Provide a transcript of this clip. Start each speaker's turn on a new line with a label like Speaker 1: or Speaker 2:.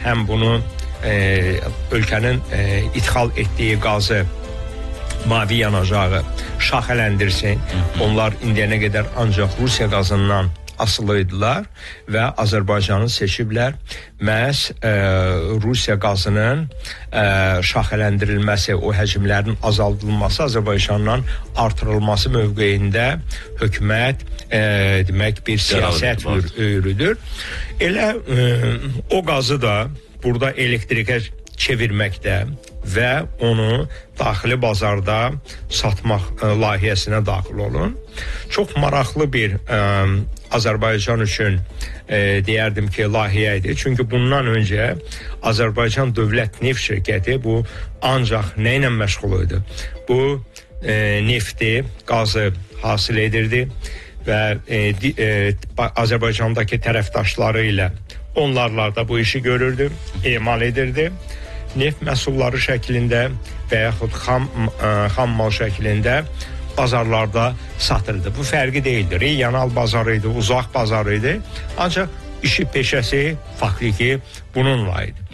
Speaker 1: həm bunu ölkənin ithal etdiyi qazı mavi yanacağı şaxələndirsin. Onlar indiyənə qədər ancaq Rusiya qazından asılı idilər və Azərbaycanı seçiblər. Məhz Rusiya qazının şaxələndirilməsi, o həcmlərin azaldılması, Azərbaycandan artırılması mövqeyində hökumət demək bir siyasət yürüdür. Elə o qazı da burada elektrikə çevirməkdə və onu daxili bazarda satmaq layihəsinə daxil olun. Çox maraqlı bir Azərbaycan üçün deyərdim ki, layihə idi. Çünki bundan öncə Azərbaycan Dövlət Neft Şirkəti bu ancaq nə ilə məşğul idi? Bu nefti, qazı hasil edirdi və Azərbaycandakı tərəfdaşları ilə onlarla da bu işi görürdü, emal edirdi. Neft məhsulları şəklində və yaxud xam mal şəklində bazarlarda satıldı. Bu fərqi deyildir. Regional bazarı idi, uzaq bazarı idi. Ancaq işi peşəsi faktiki bununla idi.